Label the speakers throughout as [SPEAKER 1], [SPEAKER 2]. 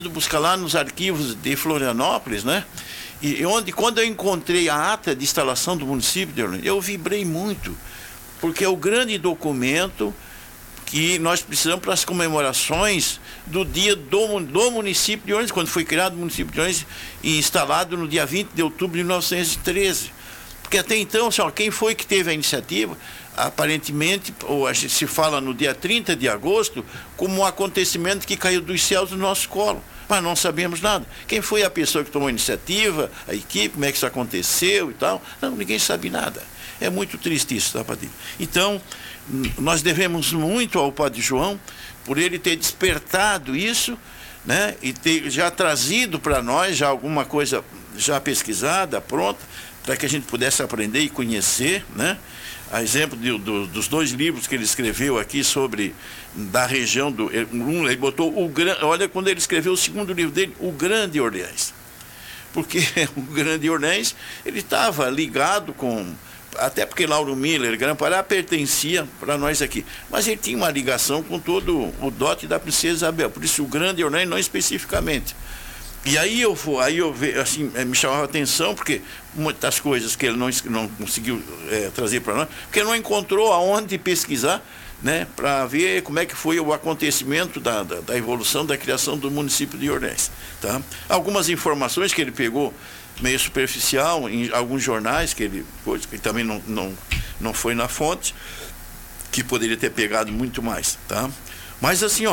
[SPEAKER 1] buscar lá nos arquivos de Florianópolis, né? E quando eu encontrei a ata de instalação do município de Orleans, eu vibrei muito, porque é o grande documento que nós precisamos para as comemorações do dia do município de Orleans, quando foi criado o município de Orleans e instalado no dia 20 de outubro de 1913. Porque até então, quem foi que teve a iniciativa? Aparentemente, ou a gente se fala no dia 30 de agosto, como um acontecimento que caiu dos céus no nosso colo. Mas não sabemos nada. Quem foi a pessoa que tomou a iniciativa, a equipe, como é que isso aconteceu e tal? Não, ninguém sabe nada. É muito triste isso, tá, Padilha? Então, nós devemos muito ao Padre João por ele ter despertado isso, né? E ter já trazido para nós já alguma coisa já pesquisada, pronta, para que a gente pudesse aprender e conhecer, né? A exemplo dos 2 livros que ele escreveu aqui sobre da região do... ele botou olha, quando ele escreveu o 2º livro dele, O Grande Orleans. Porque o Grande Orleans, ele estava ligado com... Até porque Lauro Miller, Grã-Pará, pertencia para nós aqui. Mas ele tinha uma ligação com todo o dote da Princesa Isabel. Por isso o Grande Orleans, não especificamente. E aí assim, me chamava a atenção, porque muitas coisas que ele não conseguiu trazer para nós, porque ele não encontrou aonde pesquisar, né, para ver como é que foi o acontecimento da evolução da criação do município de Orleans. Tá? Algumas informações que ele pegou meio superficial em alguns jornais, que ele também não foi na fonte, que poderia ter pegado muito mais. Tá? Mas assim,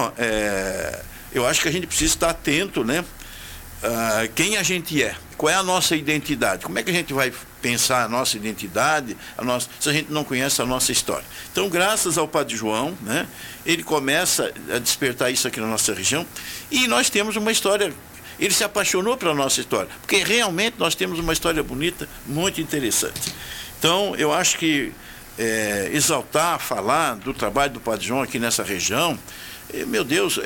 [SPEAKER 1] eu acho que a gente precisa estar atento, né? Quem a gente é, qual é a nossa identidade, como é que a gente vai pensar a nossa identidade, se a gente não conhece a nossa história. Então, graças ao Padre João, né, ele começa a despertar isso aqui na nossa região, e nós temos uma história, ele se apaixonou pela nossa história, porque realmente nós temos uma história bonita, muito interessante. Então, eu acho que exaltar, falar do trabalho do Padre João aqui nessa região, meu Deus,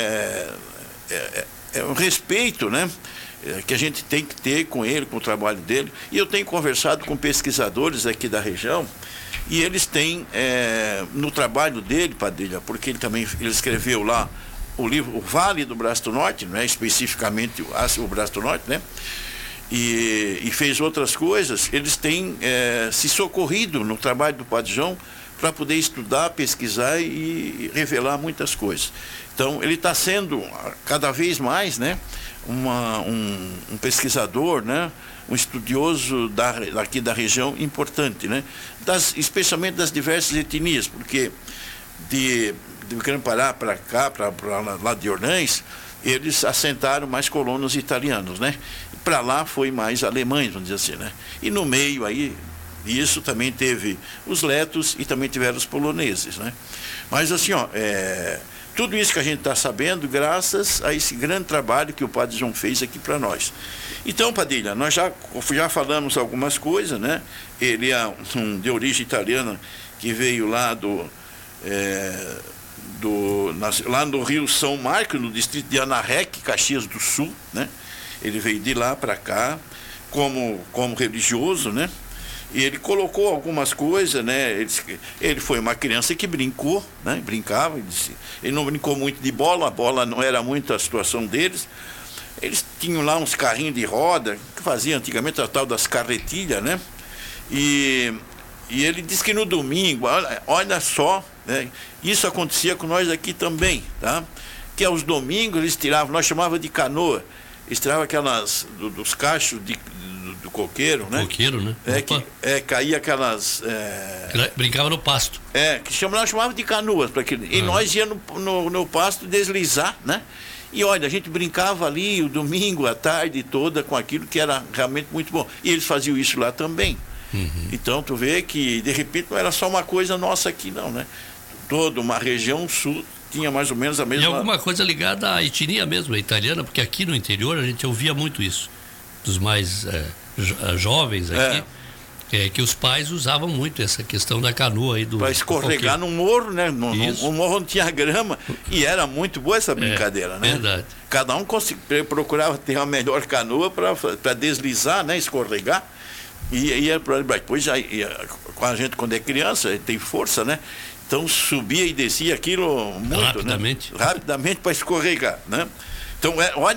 [SPEAKER 1] é um respeito, né, que a gente tem que ter com ele, com o trabalho dele. E eu tenho conversado com pesquisadores aqui da região, e eles têm, no trabalho dele, Padilha, porque ele escreveu lá o livro O Vale do Braço do Norte, né, especificamente o Braço do Norte, né, e fez outras coisas. Eles têm se socorrido no trabalho do Padre João para poder estudar, pesquisar e revelar muitas coisas. Então, ele está sendo cada vez mais, né, um pesquisador, né, um estudioso daqui da região importante, né, especialmente das diversas etnias, porque de Grã-Pará para cá, para lá de Orleans, eles assentaram mais colonos italianos, né, e para lá foi mais alemães, vamos dizer assim, né, e no meio aí, isso também teve os letos e também tiveram os poloneses, né, mas assim, tudo isso que a gente está sabendo graças a esse grande trabalho que o Padre João fez aqui para nós. Então, Padilha, nós já falamos algumas coisas, né? Ele é de origem italiana que veio lá lá no Rio São Marcos, no distrito de Anarrec, Caxias do Sul, né? Ele veio de lá para cá como religioso, né? E ele colocou algumas coisas, né? Ele foi uma criança que brincou, né? Brincava, ele não brincou muito de bola, a bola não era muito a situação deles. Eles tinham lá uns carrinhos de roda, que faziam antigamente a tal das carretilhas, né? E ele disse que no domingo, olha só, né? Isso acontecia com nós aqui também, tá? Que aos domingos eles tiravam, nós chamávamos de canoa, eles tiravam aquelas dos cachos do coqueiro, né?
[SPEAKER 2] Coqueiro, né?
[SPEAKER 1] Caía aquelas...
[SPEAKER 2] Brincava no pasto.
[SPEAKER 1] Que nós chamávamos de canoas para aquilo. E nós íamos no pasto deslizar, né? E olha, a gente brincava ali o domingo, a tarde toda com aquilo que era realmente muito bom. E eles faziam isso lá também. Uhum. Então, tu vê que, de repente, não era só uma coisa nossa aqui, não, né? Toda uma região sul tinha mais ou menos a mesma...
[SPEAKER 2] E alguma coisa ligada à etnia mesmo, a italiana, porque aqui no interior a gente ouvia muito isso. Dos mais jovens aqui, que os pais usavam muito essa questão da canoa aí do...
[SPEAKER 1] Para escorregar no morro, né? No morro não tinha grama, e era muito boa essa brincadeira, né?
[SPEAKER 2] Verdade.
[SPEAKER 1] Cada um procurava ter uma melhor canoa para deslizar, né? Escorregar. E depois, com a gente, quando é criança, tem força, né? Então subia e descia aquilo muito,
[SPEAKER 2] rapidamente,
[SPEAKER 1] né? Rapidamente para escorregar, né? Então, olha